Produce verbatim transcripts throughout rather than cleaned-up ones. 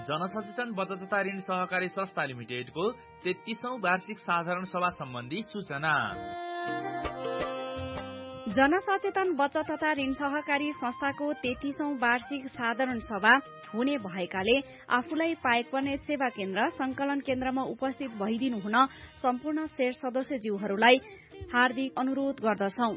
जनसचेतन बचत तथा ऋण सहकारी संस्था लिमिटेडको तेत्तीसौं वार्षिक साधारण सभा सम्बन्धी सूचना। जनसचेतन बचत तथा ऋण सहकारी संस्थाको तेत्तीसौं वार्षिक साधारण सभा हुने भएकाले आफूलाई पाएक पर्ने सेवा केन्द्र संकलन केन्द्रमा उपस्थित भइदिनु हुन सम्पूर्ण शेयर सदस्यज्यूहरूलाई हार्दिक अनुरोध गर्दछौं।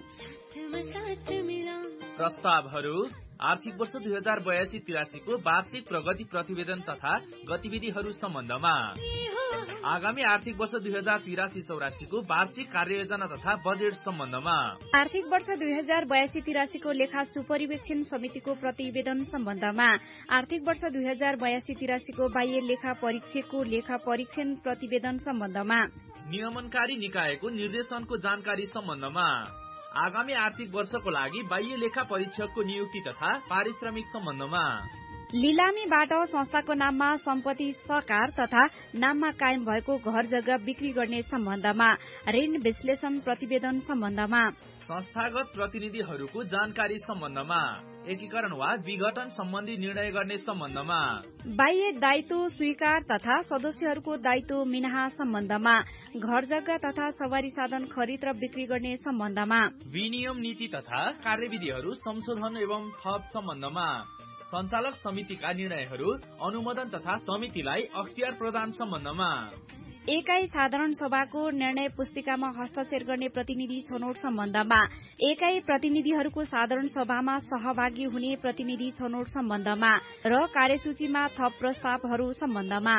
प्रस्तावहरू आर्थिक वर्ष दुई हजार बयासी तिरासीको वार्षिक प्रगति प्रतिवेदन तथा गतिविधिहरू सम्बन्धमा, आगामी आर्थिक वर्ष दुई हजार तिरासी चौरासीको वार्षिक कार्ययोजना तथा बजेट सम्बन्धमा, आर्थिक वर्ष दुई हजार बयासी तिरासीको लेखा सुपरिवेक्षण समितिको प्रतिवेदन सम्बन्धमा, आर्थिक वर्ष दुई हजार बयासी तिरासीको बाह्य लेखा परीक्षकको लेखा परीक्षण प्रतिवेदन सम्बन्धमा, नियमनकारी निकायको निर्देशनको जानकारी सम्बन्धमा, आगामी आर्थिक वर्षको लागि बाह्य लेखा परीक्षकको नियुक्ति तथा पारिश्रमिक सम्बन्धमा, लिलामीबाट संस्थाको नाममा सम्पत्ति सकार तथा नाममा कायम भएको घर जग्गा बिक्री गर्ने सम्बन्धमा, ऋण विश्लेषण प्रतिवेदन सम्बन्धमा, संस्थागत प्रतिनिधिहरूको जानकारी सम्बन्धमा, एकीकरण वा विघटन सम्बन्धी निर्णय गर्ने सम्बन्धमा, बाह्य दायित्व स्वीकार तथा सदस्यहरूको दायित्व मिनाहा सम्बन्धमा, घर जग्गा तथा सवारी साधन खरिद र बिक्री गर्ने सम्बन्धमा, विनियम नीति तथा कार्यविधिहरू संशोधन एवं थप सम्बन्धमा, सञ्चालक समितिका निर्णयहरू अनुमोदन तथा समितिलाई अख्तियार प्रदान सम्बन्धमा, एकाइ साधारण सभाको निर्णय पुस्तिकामा हस्ताक्षर गर्ने प्रतिनिधि छनौट सम्बन्धमा, एकाइ प्रतिनिधिहरूको साधारण सभामा सहभागी हुने प्रतिनिधि छनौट सम्बन्धमा र कार्यसूचीमा थप प्रस्तावहरू सम्बन्धमा,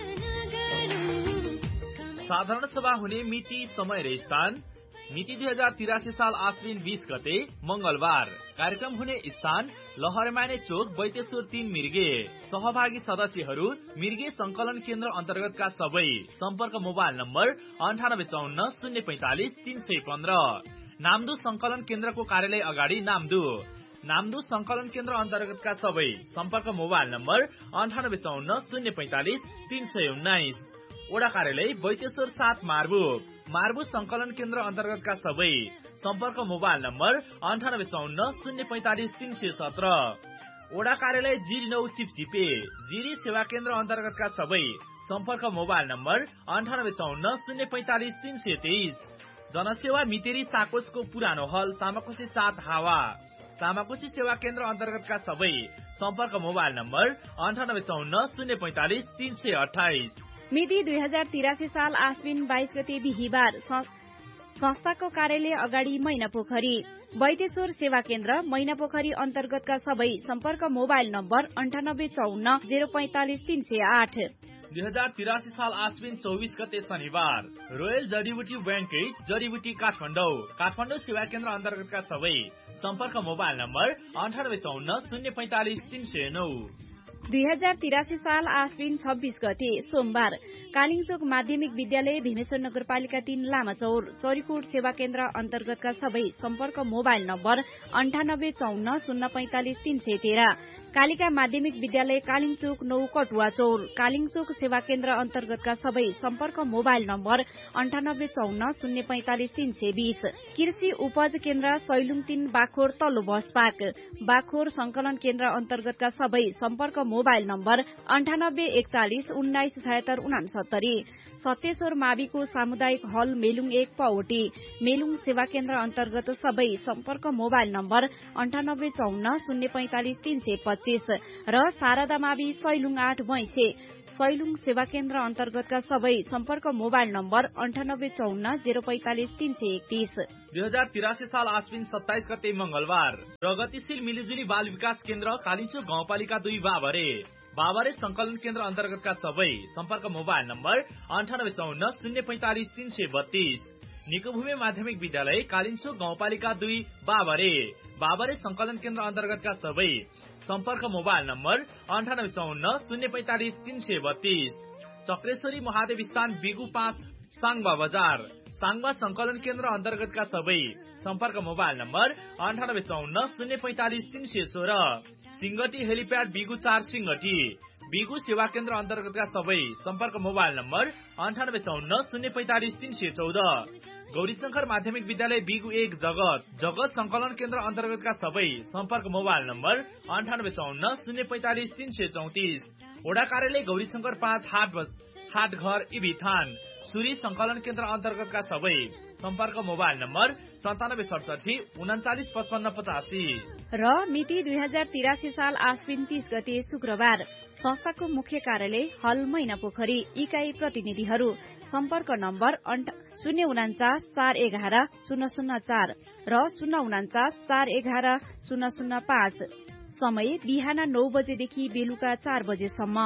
साधारण सभा हुने मिति, समय र स्थान, मिति दुई हजार तिरासी साल आश्विन बीस गते मंगलबार, कार्यक्रम हुने स्थान लहरमाने चोक बैतेश्वर तीन मिर्गे, सहभागी सदस्यहरू मिर्गे संकलन केन्द्र अन्तर्गतका सबै, सम्पर्क मोबाइल नम्बर अन्ठानब्बे चौन्न शून्य पैंतालिस तीन सय पन्ध्र, नामदु संकलन केन्द्रको कार्यालय अगाडि नामदु, नामदु संकलन केन्द्र अन्तर्गतका सबै, सम्पर्क मोबाइल नम्बर अन्ठानब्बे चौन्न शून्य पैंतालिस तीन सय उन्नाइस, वडा कार्यालय बैतेश्वर सात मार्बु, मार्बु संकलन केन्द्र अन्तर्गतका सबै, सम्पर्क मोबाइल नम्बर अन्ठानब्बे चौन्न शून्य पैंतालिस तीन सय सत्र, वडा कार्यालय जिरी नौ चिपचिपे, जिरी सेवा केन्द्र अन्तर्गतका सबै, सम्पर्क मोबाइल नम्बर अन्ठानब्बे चौन्न शून्य पैंतालिस तीन सय तेइस, जनसेवा मितेरी साकोसको पुरानो हल तामाकोशी सात हावा, तामाकोशी सेवा केन्द्र अन्तर्गतका सबै, सम्पर्क मोबाइल नम्बर अन्ठानब्बे चौन्न शून्य पैंतालिस तीन सय अठाइस। मिति दुई हजार तिरासी साल आश्विन बाइस गते बिहिबार, संस्थाको कार्यालय अगाडि मैनापोखरी, बैतेश्वर सेवा केन्द्र मैनापोखरी अन्तर्गतका सबै, सम्पर्क मोबाइल नम्बर अन्ठानब्बे चौन्न जेरो पैंतालिस तीन सय आठ। दुई हजार तिरासी साल आश्विन चौबीस गते शनिबार, रोयल जडीबुटी बैंकेट जडीबुटी काठमाडौँ, काठमाडौँ सेवा केन्द्र अन्तर्गतका सबै, सम्पर्क मोबाइल नम्बर अन्ठानब्बे चौन्न शून्य पैंतालिस तीन सय नौ। दुई हजार तिरासी साल आश्विन छब्बीस गते सोमबार, कालिङचोक माध्यमिक विद्यालय भीमेश्वर नगरपालिका तीन लामाचौर, चौरीकोट सेवा केन्द्र अन्तर्गतका सबै, सम्पर्क मोबाइल नम्बर अन्ठानब्बे चौन्न शून्य पैंतालिस तीन सय तेह्र, कालिका माध्यमिक विद्यालय कालिङचोक नौ कटुवा चौर, कालिङचोक सेवा केन्द्र अन्तर्गतका सबै, सम्पर्क मोबाइल नम्बर अन्ठानब्बे चौन्न शून्य पैंतालिस तीन सय बीस, कृषि उपज केन्द्र सैलुङ तीन बाखोर तल्लो बसपाक, बाखोर संकलन केन्द्र अन्तर्गतका सबै, सम्पर्क मोबाइल नम्बर अन्ठानब्बे एकचालिस उन्नाइस छयत्तर उनासत्तरी, सत्येश्वर माविको सामुदायिक हल मेलुङ एक पौटी, मेलुङ सेवा केन्द्र अन्तर्गत सबै, सम्पर्क मोबाइल नम्बर अन्ठानब्बे चौन्न शून्य पैंतालिस तीन सय पच्चीस र शारदा मावि सैलुङ आठ बैसे, सैलुङ सेवा केन्द्र अन्तर्गतका सबै, सम्पर्क मोबाइल नम्बर अन्ठानब्बे चौन्न जेरो पैंतालिस तीन सय एकतीस। दुई हजार तिरासी साल आश्विन सत्ताइस गते मंगलबार, प्रगतिशील मिलिजुली बाल विकास केन्द्र कालिचोक गाउँपालिका दुई बाबरे, बाबरे संकलन केन्द्र अन्तर्गतका सबै, सम्पर्क मोबाइल नम्बर अन्ठानब्बे चौन्न शून्य पैंतालिस तीन सय बत्तीस, निकोभूमि माध्यमिक विद्यालय कालिचोक गाउँपालिका दुई बाबरे, बाबरे संकलन केन्द्र अन्तर्गतका सबै, सम्पर्क मोबाइल नम्बर अन्ठानब्बे चौन्न शून्य पैंतालिस तीन सय बत्तीस, चक्रेश्वरी महादेव स्थान बिगु पाँच साङबा बजार, साङबा संकलन केन्द्र अन्तर्गतका सबै, सम्पर्क मोबाइल नम्बर अन्ठानब्बे चौन्न शून्य पैंतालिस तीन सय सोह्र, सिंगटी हेलिप्याड बिगु चार सिंगटी, बिगु सेवा केन्द्र अन्तर्गतका सबै, सम्पर्क मोबाइल नम्बर अन्ठानब्बे चौन्न शून्य पैंतालिस तीन सय चौध, गौरीशंकर माध्यमिक विद्यालय बिगु एक जगत, जगत संकलन केन्द्र अन्तर्गतका सबै, सम्पर्क मोबाइल नम्बर अन्ठानब्बे चौन्न शून्य पैंतालिस तीन सय चौतिस, वडा कार्यालय गौरीशंकर पाँच हाट हाटघर इबिथान सुरी संकलन केन्द्र अन्तर्गतका सबै सम्पर्क मोबाइल नम्बर सन्तानब्बे सडसठी उन्चालिस पचपन्न पचासी र मिति दुई हजार तिरासी साल आश्विन तीस गते शुक्रबार संस्थाको मुख्य कार्यालय हल मैना पोखरी इकाई प्रतिनिधिहरू सम्पर्क नम्बर शून्य उनाचास चार एघार शून्य शून्य चार र शून्य उनाचास चार एघार शून्य शून्य पाँच समय बिहान नौ बजेदेखि बेलुका चार बजेसम्म।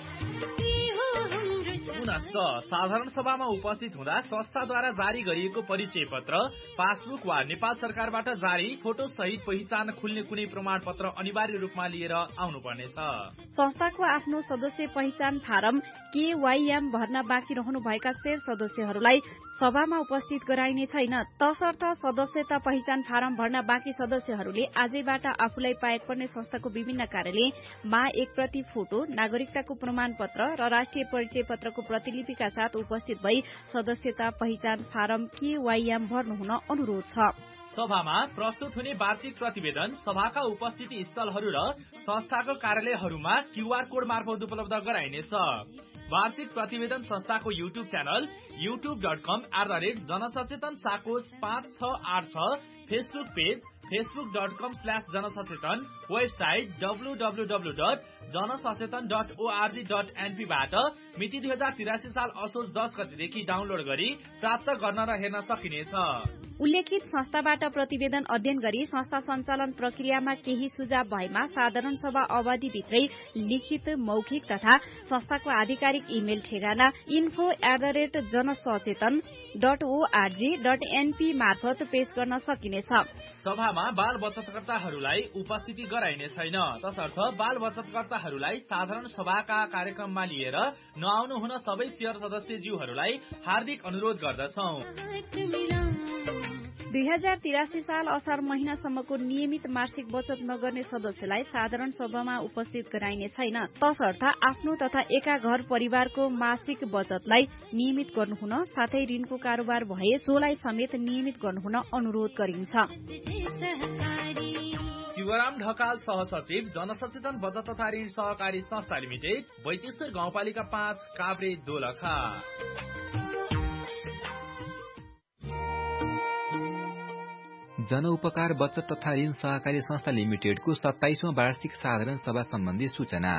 साधारण सभामा उपस्थित हुँदा संस्थाद्वारा जारी गरिएको परिचय पत्र पासबुक वा नेपाल सरकारबाट जारी फोटो सहित पहिचान खुल्ने कुनै प्रमाण पत्र अनिवार्य रूपमा लिएर आउनुपर्नेछ। संस्थाको आफ्नो सदस्य पहिचान फारम केवाईएम भर्न बाँकी रहनु भएका शेर सदस्यहरूलाई सभामा उपस्थित गराइने छैन। तसर्थ सदस्यता पहिचान फारम भर्न बाँकी सदस्यहरूले आजैबाट आफूलाई पाएक पर्ने संस्थाको विभिन्न कार्यालयमा एक प्रति फोटो, नागरिकताको प्रमाण पत्र र राष्ट्रिय परिचय पत्रको प्रतिलिपिका साथ उपस्थित भई सदस्यता पहिचान फारम केवाईएम भर्नुहुन अनुरोध छ। सभामा प्रस्तुत हुने वार्षिक प्रतिवेदन सभाका उपस्थिति स्थलहरू र संस्थाको कार्यालयहरूमा क्यूआर कोड मार्फत उपलब्ध गराइनेछ। वार्षिक प्रतिवेदन संस्थाको YouTube channel YouTube dot com at the rate जनसचेतन साकोस पाँच छ आठ छ, Facebook page Facebook dot com slash जनसचेतन, website W W W dot जनसचेतन dot ORG dot एनपीबाट मिति दुई हजार तिरासी साल असोज दस गतेदेखि डाउनलोड गरी प्राप्त गर्न र हेर्न सकिनेछ। उल्लेखित संस्थाबाट प्रतिवेदन अध्ययन गरी संस्था सञ्चालन प्रक्रियामा केही सुझाव भएमा साधारण सभा अवधिभित्रै लिखित, मौखिक तथा संस्थाको आधिकारिक इमेल ठेगाना info at the rate जनसचेतन dot ORG dot NP मार्फत पेश गर्न सकिनेछ। सभामा बाल बचतकर्ताहरूलाई उपस्थिति गराइने छैन। तसर्थ बाल बचतकर्ताहरूलाई साधारण सभाका कार्यक्रममा लिएर नआउनु हुन सबै शेयर सदस्यज्यूहरूलाई हार्दिक अनुरोध गर्दछौं। दुई हजार तिरासी साल असार महिनासम्मको नियमित मासिक बचत नगर्ने सदस्यलाई साधारण सभामा उपस्थित गराइने छैन। तसर्थ आफ्नो तथा एका घर परिवारको मासिक बचतलाई नियमित गर्नुहुन साथै ऋणको कारोबार भए सोलाई समेत नियमित गर्नुहुन अनुरोध गरिन्छ। शिवराम ढकाल सहसचिव जनसचेतन बचत तथा ऋण सहकारी संस्था लिमिटेड बैतेश्वर गाउँपालिका पाँच काभ्रे दोलखा। जनउपकार बचत तथा ऋण सहकारी संस्था लिमिटेडको सत्ताइसौं वार्षिक साधारण सभा सम्बन्धी सूचना।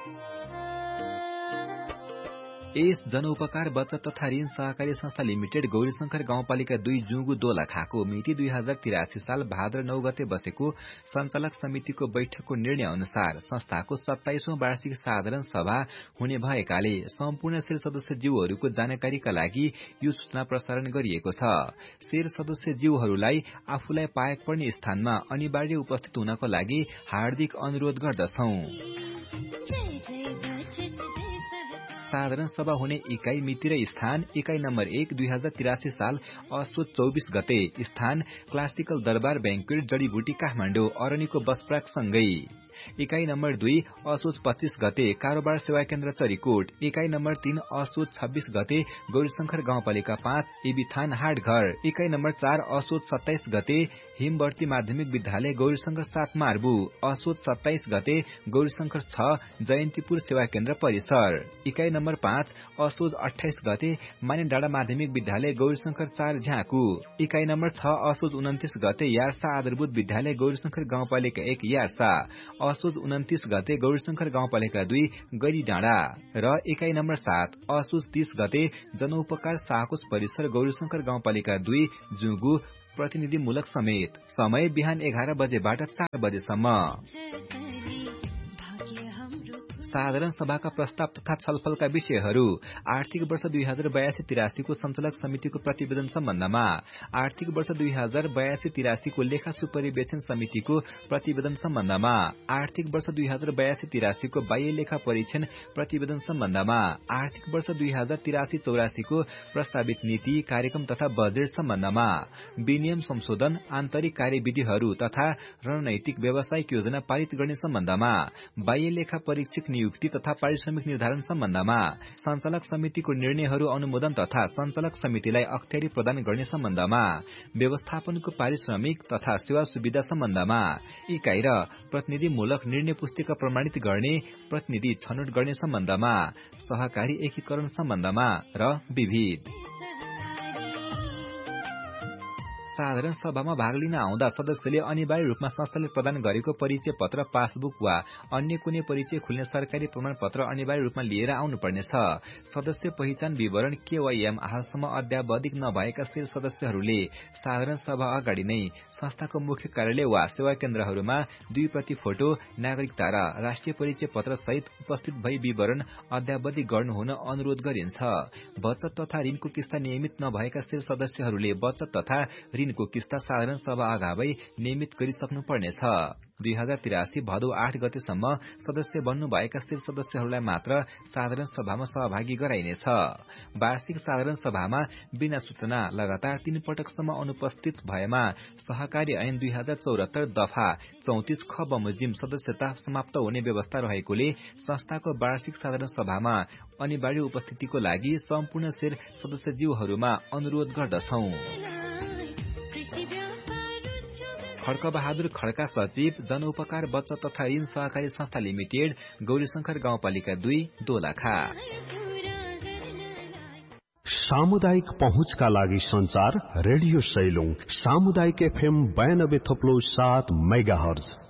यस जनउपकार बचत तथा ऋण सहकारी संस्था लिमिटेड गौरीशंकर गाउँपालिका दुई जुगु दोलखाको मिति दुई हजार तिरासी साल भाद्र नौ गते बसेको सञ्चालक समितिको बैठकको निर्णय अनुसार संस्थाको सत्ताइसौं वार्षिक साधारण सभा हुने भएकाले सम्पूर्ण शेर सदस्यज्यूहरूको जानकारीका लागि यो सूचना प्रसारण गरिएको छ। शेर सदस्यज्यूहरूलाई आफूलाई पाएक पर्ने स्थानमा अनिवार्य उपस्थित हुनको लागि हार्दिक अनुरोध गर्दछौं। साधारण सभा हुने इकाई मिति र स्थान इकाई नम्बर एक दुई हजार तिरासी साल असोज चौबीस गते स्थान क्लासिकल दरबार बैंक्वेट जडीबुटी काठमाडौँ अरनीको बसप्राक सँगै। इकाई नम्बर दुई असोज पच्चीस गते कारोबार सेवा केन्द्र चरीकोट। इकाई नम्बर तीन असोज छब्बीस गते गौरीशंकर गाउँपालिका पाँच एबिथान हाटघर। इकाई नम्बर चार असोज सत्ताइस गते हिमवर्ती माध्यमिक विद्यालय गौरीशंकर सात मार्बु। असोज सत्ताइस गते गौरीशंकर छ जयन्तीपुर सेवा केन्द्र परिसर। इकाई नम्बर पाँच असोज अठाइस गते माने डाँडा माध्यमिक विद्यालय गौरीशंकर चार झ्याकु। इकाई नम्बर छ असोज उन्तिस गते यार्सा आधारभूत विद्यालय गौरीशंकर गाउँपालिका एक यार्सा। असोज उन्तिस गते गौरीशंकर गाउँपालिका दुई गैरी डाँडा र इकाई नम्बर सात असोज तीस गते जनउपकार साहकोस परिसर गौरीशंकर गाउँपालिका दुई जुगु प्रतिनिधिमूलक समेत। समय बिहान एघार बजेबाट चार बजेसम्म। साधारण सभाका प्रस्ताव तथा छलफलका विषयहरू आर्थिक वर्ष दुई हजार बयासी तिरासीको सञ्चालक समितिको प्रतिवेदन सम्बन्धमा, आर्थिक वर्ष दुई हजार बयासी तिरासीको लेखा सुपरिवेक्षण समितिको प्रतिवेदन सम्बन्धमा, आर्थिक वर्ष दुई हजार बयासी तिरासीको बाह्य लेखा परीक्षण प्रतिवेदन सम्बन्धमा, आर्थिक वर्ष दुई हजार तिरासी चौरासीको प्रस्तावित नीति कार्यक्रम तथा बजेट सम्बन्धमा, विनियम संशोधन, आन्तरिक कार्यविधिहरू तथा रणनैतिक व्यावसायिक योजना पारित गर्ने सम्बन्धमा, बाह्य लेखा परीक्षक नियुक्ति तथा पारिश्रमिक निर्धारण सम्बन्धमा, सञ्चालक समितिको निर्णयहरू अनुमोदन तथा सञ्चालक समितिलाई अख्तियारी प्रदान गर्ने सम्बन्धमा, व्यवस्थापनको पारिश्रमिक तथा सेवा सुविधा सम्बन्धमा, इकाइ र प्रतिनिधिमूलक निर्णय पुस्तिका प्रमाणित गर्ने, प्रतिनिधि छनौट गर्ने सम्बन्धमा, सहकारी एकीकरण सम्बन्धमा र विविध। साधारण सभामा भाग लिन आउँदा सदस्यले अनिवार्य रूपमा संस्थाले प्रदान गरेको परिचय पत्र, पासबुक वा अन्य कुनै परिचय खुल्ने सरकारी प्रमाणपत्र अनिवार्य रूपमा लिएर आउनुपर्नेछ। सदस्य पहिचान विवरण केवाईएम हालसम्म अद्यावधिक नभएका शेर सदस्यहरूले साधारण सभा अगाडि नै संस्थाको मुख्य कार्यालय वा सेवा केन्द्रहरूमा दुई प्रति फोटो, नागरिकता र राष्ट्रिय परिचय पत्र सहित उपस्थित भई विवरण अद्यावधिक गर्नुहुन अनुरोध गरिन्छ। बचत तथा ऋणको किस्ता नियमित नभएका शेर सदस्यहरूले बचत तथा ऋणको किस्ता साधारण सभा अगावै नियमित गरिसक्नुपर्नेछ। दुई हजार तिरासी भदौ आठ गतेसम्म सदस्य बन्नुभएका शेर सदस्यहरूलाई मात्र साधारण सभामा सहभागी गराइनेछ। वार्षिक साधारण सभामा बिना सूचना लगातार तीन पटकसम्म अनुपस्थित भएमा सहकारी ऐन दुई हजार चौरात्तर दफा चौतिस ख बमोजिम सदस्यता समाप्त हुने व्यवस्था रहेकोले संस्थाको वार्षिक साधारण सभामा अनिवार्य उपस्थितिको लागि सम्पूर्ण शेर सदस्यज्यूहरूमा अनुरोध गर्दछौं। खड्कबहादुर खड्का, सचिव, जनउपकार बचत तथा ऋण सहकारी संस्था लिमिटेड, गौरीशंकर गाउँपालिका दुई, दोलखा। सामुदायिक पहुँचका लागि संचार रेडियो सैलुङ सामुदायिक एफएम बयानब्बे थप्लो सात मेगा हर्ज